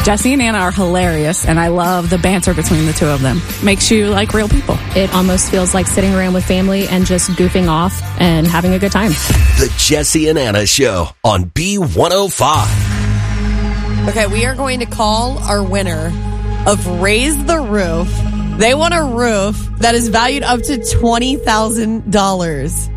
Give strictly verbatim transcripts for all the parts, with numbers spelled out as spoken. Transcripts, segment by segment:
Jesse and Anna are hilarious, and I love the banter between the two of them. Makes you like real people. It almost feels like sitting around with family and just goofing off and having a good time. The Jesse and Anna Show on B one oh five. Okay, we are going to call our winner of Raise the Roof. They want a roof that is valued up to twenty thousand dollars.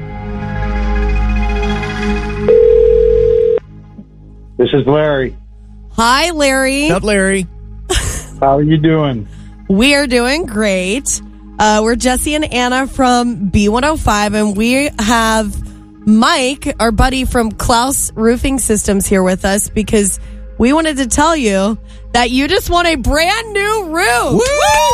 This is Larry. Hi, Larry. What's up, Larry? How are you doing? We are doing great. Uh, we're Jesse and Anna from B one oh five, and we have Mike, our buddy from Klaus Roofing Systems, here with us because we wanted to tell you that you just won a brand new roof.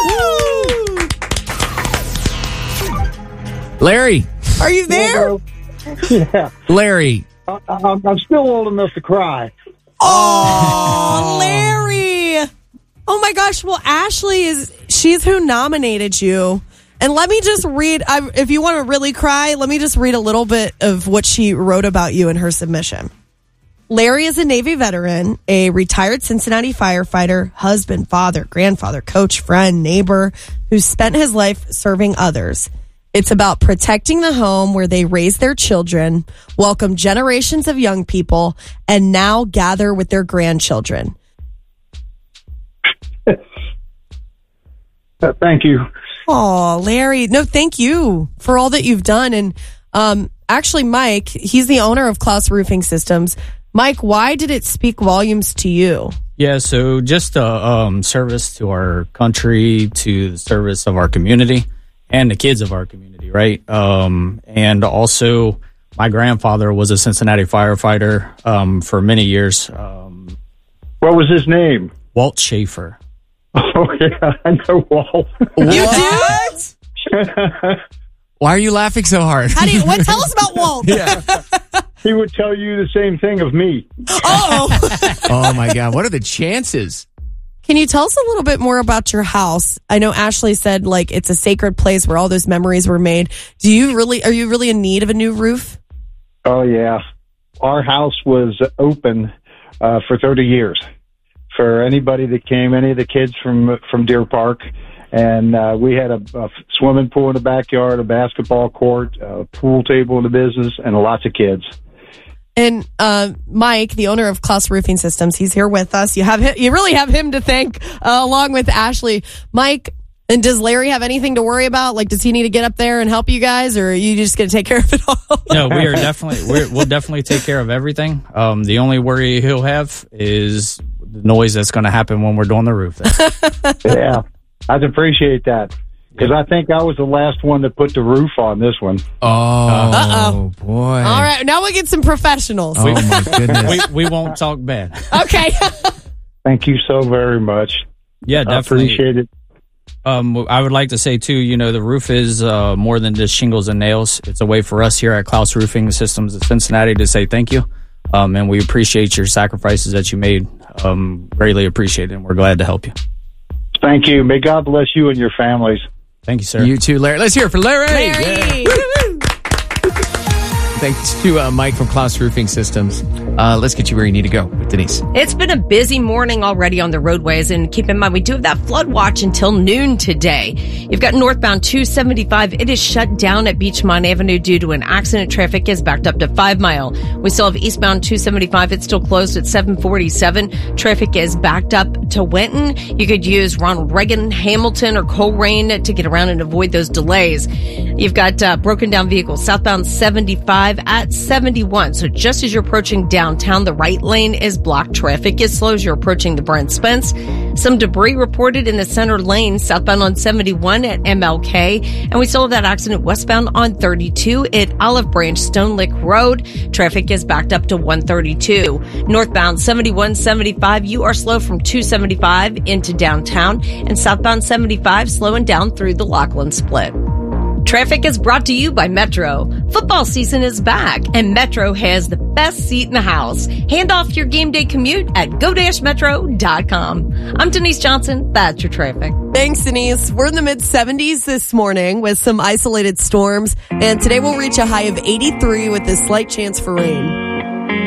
Woo! Larry. Are you there? Yeah. Larry. I, I'm, I'm still old enough to cry. Oh, Larry. Oh, my gosh. Well, Ashley is, she's who nominated you. And let me just read, I, if you want to really cry, let me just read a little bit of what she wrote about you in her submission. Larry is a Navy veteran, a retired Cincinnati firefighter, husband, father, grandfather, coach, friend, neighbor, who spent his life serving others. It's about protecting the home where they raise their children, welcome generations of young people, and now gather with their grandchildren. Uh, thank you. Oh, Larry. No, thank you for all that you've done. And um, actually, Mike, he's the owner of Klaus Roofing Systems. Mike, why did it speak volumes to you? Yeah, so just a um, service to our country, to the service of our community, and the kids of our community, right? Um, and also, my grandfather was a Cincinnati firefighter um, for many years. Um, What was his name? Walt Schaefer. Oh, yeah, I know Walt. You do? Why are you laughing so hard? How do you, what? Tell us about Walt. Yeah. He would tell you the same thing of me. Oh. Oh, my God. What are the chances? Can you tell us a little bit more about your house? I know Ashley said like it's a sacred place where all those memories were made. Do you really, are you really in need of a new roof? Oh, yeah. Our house was open uh, for thirty years for anybody that came, any of the kids from from Deer Park. And uh, we had a, a swimming pool in the backyard, a basketball court, a pool table in the business, and lots of kids. And uh, Mike, the owner of Klaus Roofing Systems, he's here with us. You have him, you really have him to thank, uh, along with Ashley. Mike, and does Larry have anything to worry about? Like, does he need to get up there and help you guys, or are you just going to take care of it all? No, we are definitely we're, we'll definitely take care of everything. Um, the only worry he'll have is the noise that's going to happen when we're doing the roof. Yeah, I'd appreciate that. Because I think I was the last one to put the roof on this one. Oh, Uh-oh. boy. All right, now we'll get some professionals. Oh, my goodness. we, we won't talk bad. Okay. Thank you so very much. Yeah, I definitely. appreciate it. Um, I would like to say, too, you know, the roof is uh, more than just shingles and nails. It's a way for us here at Klaus Roofing Systems in Cincinnati to say thank you. Um, and we appreciate your sacrifices that you made. Um, greatly appreciate it, and we're glad to help you. Thank you. May God bless you and your families. Thank you, sir. You too, Larry. Let's hear it for Larry. Larry. Yeah. Thanks to uh, Mike from Klaus Roofing Systems. Uh, let's get you where you need to go with Denise. It's been a busy morning already on the roadways, and keep in mind, we do have that flood watch until noon today. You've got northbound two seventy-five. It is shut down at Beachmont Avenue due to an accident. Traffic is backed up to Five Mile. We still have eastbound two seventy-five. It's still closed at seven forty-seven. Traffic is backed up to Winton. You could use Ronald Reagan, Hamilton, or Coleraine to get around and avoid those delays. You've got uh, broken down vehicles southbound seventy-five at seventy-one. So just as you're approaching downtown, the right lane is blocked. Traffic is slow as you're approaching the Brent Spence. Some debris reported in the center lane southbound on seventy-one at M L K. And we still have that accident westbound on thirty-two at Olive Branch Stone Lick Road. Traffic is backed up to one thirty-two. Northbound seventy-one seventy-five, you are slow from two seventy-five into downtown. And southbound seventy-five slowing down through the Laughlin Split. Traffic is brought to you by Metro. Football season is back, and Metro has the best seat in the house. Hand off your game day commute at go dash metro dot com. I'm Denise Johnson. That's your traffic. Thanks, Denise. We're in the mid seventies this morning with some isolated storms, and today we'll reach a high of eighty-three with a slight chance for rain.